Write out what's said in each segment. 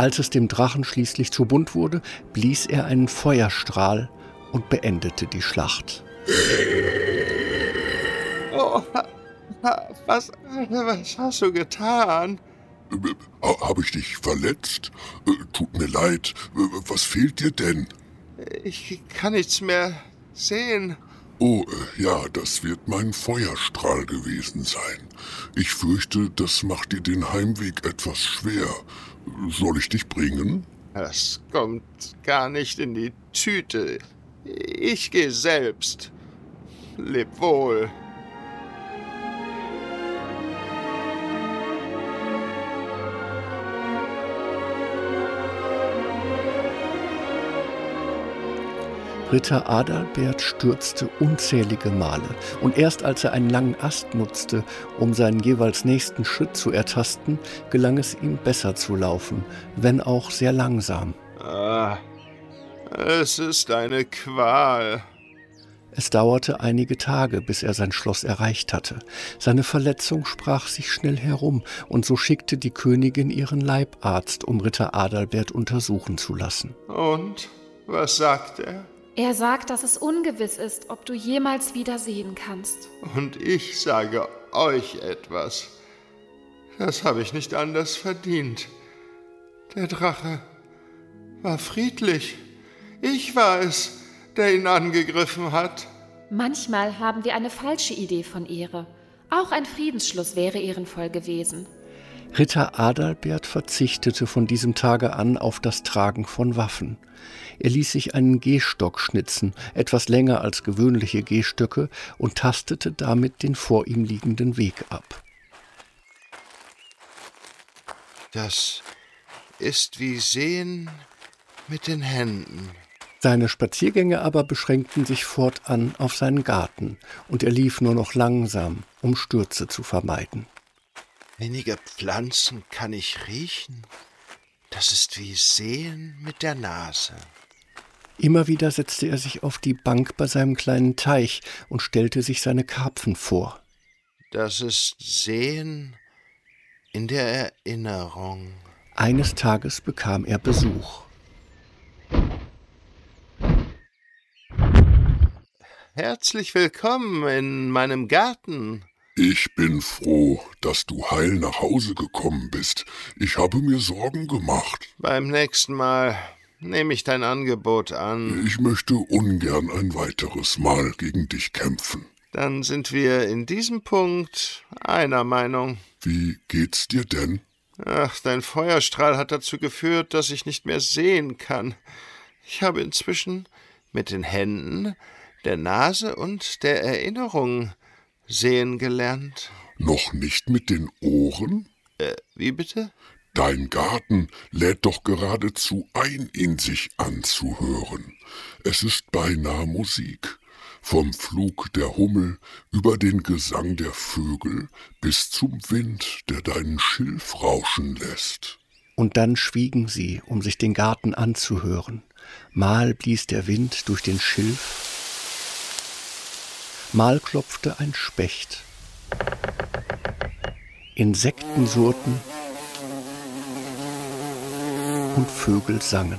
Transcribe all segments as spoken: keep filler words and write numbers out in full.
Als es dem Drachen schließlich zu bunt wurde, blies er einen Feuerstrahl und beendete die Schlacht. Oh, was, was hast du getan? Habe ich dich verletzt? Tut mir leid. Was fehlt dir denn? Ich kann nichts mehr sehen. Oh, ja, das wird mein Feuerstrahl gewesen sein. Ich fürchte, das macht dir den Heimweg etwas schwer. Soll ich dich bringen? Das kommt gar nicht in die Tüte. Ich gehe selbst. Leb wohl. Ritter Adalbert stürzte unzählige Male, und erst als er einen langen Ast nutzte, um seinen jeweils nächsten Schritt zu ertasten, gelang es ihm besser zu laufen, wenn auch sehr langsam. Ah, es ist eine Qual. Es dauerte einige Tage, bis er sein Schloss erreicht hatte. Seine Verletzung sprach sich schnell herum, und so schickte die Königin ihren Leibarzt, um Ritter Adalbert untersuchen zu lassen. Und? Was sagt er? Er sagt, dass es ungewiss ist, ob du jemals wieder sehen kannst. Und ich sage euch etwas. Das habe ich nicht anders verdient. Der Drache war friedlich. Ich war es, der ihn angegriffen hat. Manchmal haben wir eine falsche Idee von Ehre. Auch ein Friedensschluss wäre ehrenvoll gewesen. Ritter Adalbert verzichtete von diesem Tage an auf das Tragen von Waffen. Er ließ sich einen Gehstock schnitzen, etwas länger als gewöhnliche Gehstöcke, und tastete damit den vor ihm liegenden Weg ab. Das ist wie Sehen mit den Händen. Seine Spaziergänge aber beschränkten sich fortan auf seinen Garten, und er lief nur noch langsam, um Stürze zu vermeiden. Weniger Pflanzen kann ich riechen. Das ist wie Sehen mit der Nase. Immer wieder setzte er sich auf die Bank bei seinem kleinen Teich und stellte sich seine Karpfen vor. Das ist Sehen in der Erinnerung. Eines Tages bekam er Besuch. Herzlich willkommen in meinem Garten. Ich bin froh, dass du heil nach Hause gekommen bist. Ich habe mir Sorgen gemacht. Beim nächsten Mal nehme ich dein Angebot an. Ich möchte ungern ein weiteres Mal gegen dich kämpfen. Dann sind wir in diesem Punkt einer Meinung. Wie geht's dir denn? Ach, dein Feuerstrahl hat dazu geführt, dass ich nicht mehr sehen kann. Ich habe inzwischen mit den Händen, der Nase und der Erinnerung sehen gelernt. Noch nicht mit den Ohren? Äh, wie bitte? Dein Garten lädt doch geradezu ein, ihn sich anzuhören. Es ist beinahe Musik. Vom Flug der Hummel über den Gesang der Vögel bis zum Wind, der deinen Schilf rauschen lässt. Und dann schwiegen sie, um sich den Garten anzuhören. Mal blies der Wind durch den Schilf, mal klopfte ein Specht. Insekten surrten und Vögel sangen.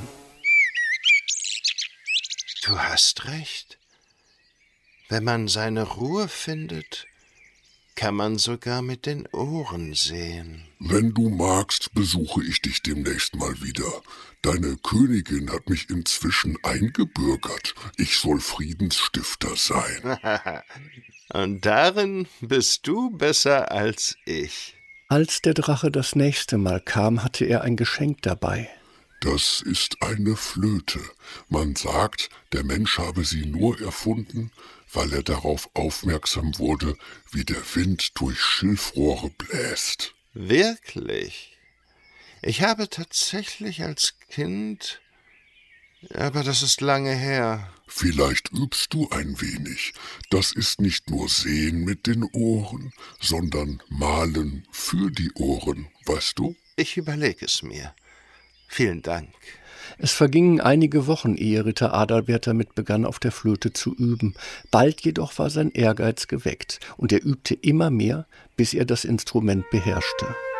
Du hast recht. Wenn man seine Ruhe findet, kann man sogar mit den Ohren sehen. Wenn du magst, besuche ich dich demnächst mal wieder. Deine Königin hat mich inzwischen eingebürgert. Ich soll Friedensstifter sein. Und darin bist du besser als ich. Als der Drache das nächste Mal kam, hatte er ein Geschenk dabei. Das ist eine Flöte. Man sagt, der Mensch habe sie nur erfunden, weil er darauf aufmerksam wurde, wie der Wind durch Schilfrohre bläst. Wirklich? Ich habe tatsächlich als Kind... Aber das ist lange her. Vielleicht übst du ein wenig. Das ist nicht nur Sehen mit den Ohren, sondern Malen für die Ohren, weißt du? Ich überlege es mir. Vielen Dank. Es vergingen einige Wochen, ehe Ritter Adalbert damit begann, auf der Flöte zu üben. Bald jedoch war sein Ehrgeiz geweckt, und er übte immer mehr, bis er das Instrument beherrschte.